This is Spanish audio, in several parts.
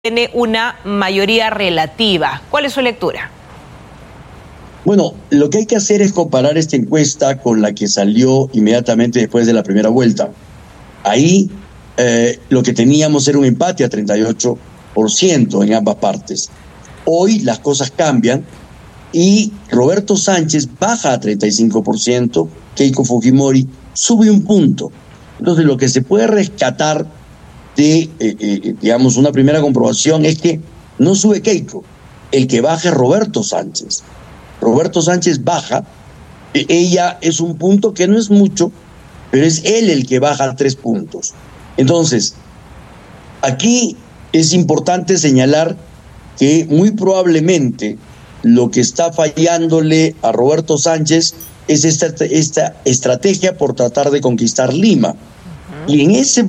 tiene una mayoría relativa. ¿Cuál es su lectura? Bueno, lo que hay que hacer es comparar esta encuesta con la que salió inmediatamente después de la primera vuelta. Ahí lo que teníamos era un empate a 38% en ambas partes. Hoy las cosas cambian y Roberto Sánchez baja a 35%, Keiko Fujimori sube un punto. Entonces lo que se puede rescatar de, digamos, una primera comprobación es que no sube Keiko, el que baja es Roberto Sánchez. Roberto Sánchez baja, ella es un punto que no es mucho, pero es él el que baja 3 puntos. Entonces, aquí es importante señalar que muy probablemente lo que está fallándole a Roberto Sánchez es esta estrategia por tratar de conquistar Lima. Y en ese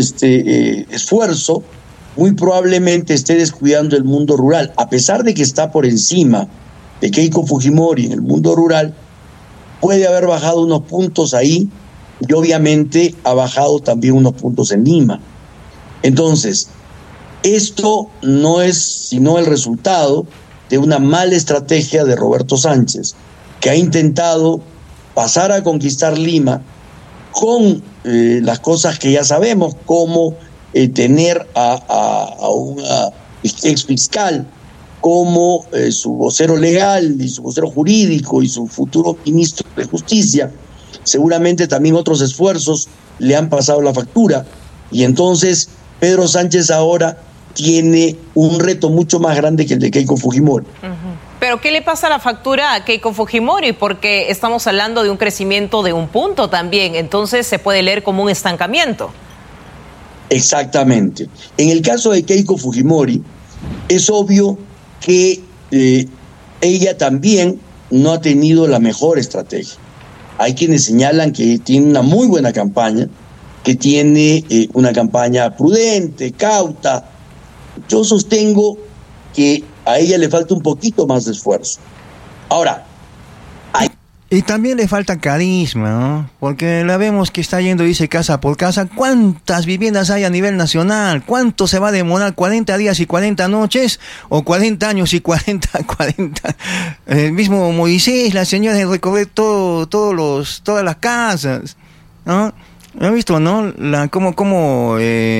esfuerzo, muy probablemente esté descuidando el mundo rural, a pesar de que está por encima de Keiko Fujimori en el mundo rural, puede haber bajado unos puntos ahí y obviamente ha bajado también unos puntos en Lima. Entonces, esto no es sino el resultado de una mala estrategia de Roberto Sánchez, que ha intentado pasar a conquistar Lima con las cosas que ya sabemos, como tener a un ex fiscal como su vocero legal y su vocero jurídico y su futuro ministro de Justicia. Seguramente también otros esfuerzos le han pasado la factura y entonces Pedro Sánchez ahora tiene un reto mucho más grande que el de Keiko Fujimori. ¿Pero qué le pasa a la factura a Keiko Fujimori? Porque estamos hablando de un crecimiento de 1 punto también, entonces se puede leer como un estancamiento. Exactamente. En el caso de Keiko Fujimori, es obvio que ella también no ha tenido la mejor estrategia. Hay quienes señalan que tiene una muy buena campaña, que tiene una campaña prudente, cauta. Yo sostengo que a ella le falta un poquito más de esfuerzo. Ahora, y también le falta carisma, ¿no? Porque la vemos que está yendo, dice, casa por casa. ¿Cuántas viviendas hay a nivel nacional? ¿Cuánto se va a demorar? ¿40 días y 40 noches? ¿O 40 años y 40? El mismo Moisés, la señora de recorrer todas las casas, ¿no? ¿Han visto, no? Cómo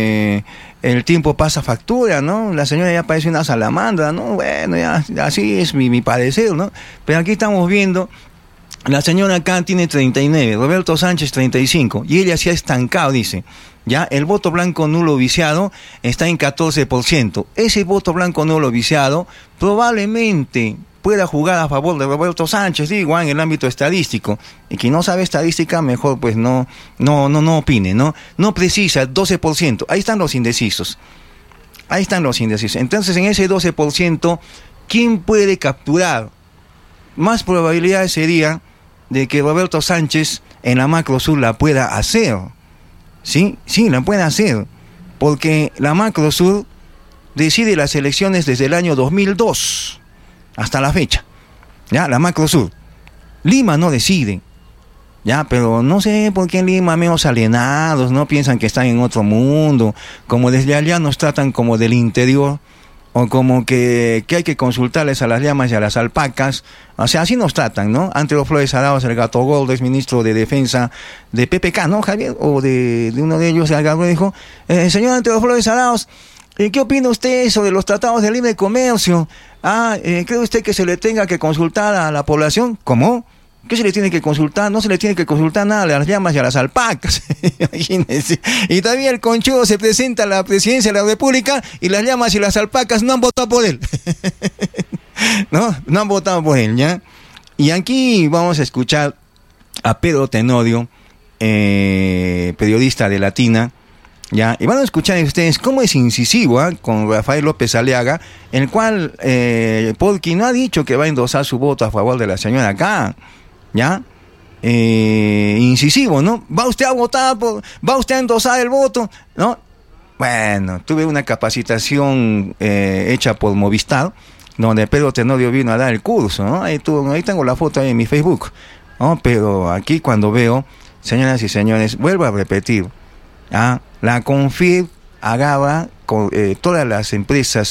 el tiempo pasa factura, ¿no? La señora ya parece una salamandra, ¿no? Bueno, ya así es mi parecer, ¿no? Pero aquí estamos viendo, la señora acá tiene 39, Roberto Sánchez 35, y ella se ha estancado, dice. Ya, el voto blanco nulo viciado está en 14%. Ese voto blanco nulo viciado probablemente pueda jugar a favor de Roberto Sánchez, digo, en el ámbito estadístico. Y quien no sabe estadística, mejor pues no opine, ¿no? No precisa, 12%. Ahí están los indecisos. Entonces, en ese 12%, ¿quién puede capturar? Más probabilidades sería de que Roberto Sánchez en la macro sur la pueda hacer. Sí, la puede hacer. Porque la macro sur decide las elecciones desde el año 2002 hasta la fecha. Ya, la macro sur. Lima no decide. Ya, pero no sé por qué en Lima menos alienados, ¿no? Piensan que están en otro mundo. Como desde allá nos tratan como del interior. O como que hay que consultarles a las llamas y a las alpacas. O sea, así nos tratan, ¿no? Antero Flores Arauz, el gato gordo, es ministro de Defensa de PPK, ¿no, Javier? O de uno de ellos, el gato dijo, señor Antero Flores Arauz, ¿qué opina usted sobre los tratados de libre comercio? ¿Cree usted que se le tenga que consultar a la población? ¿Cómo? ¿Qué se le tiene que consultar? No se le tiene que consultar nada a las llamas y a las alpacas. Imagínense. Y también el conchudo se presenta a la presidencia de la República y las llamas y las alpacas no han votado por él. No han votado por él, ¿ya? Y aquí vamos a escuchar a Pedro Tenorio, periodista de Latina, ¿ya? Y van a escuchar ustedes cómo es incisivo con Rafael López Aliaga, el cual Polky no ha dicho que va a endosar su voto a favor de la señora acá, ¿ya? Incisivo, ¿no? ¿Va usted a votar va usted a endosar el voto? ¿No? Bueno, tuve una capacitación hecha por Movistar, donde Pedro Tenorio vino a dar el curso, ¿no? Ahí tengo la foto ahí en mi Facebook, ¿no? Pero aquí cuando veo, señoras y señores, vuelvo a repetir, la CONFIR acaba todas las empresas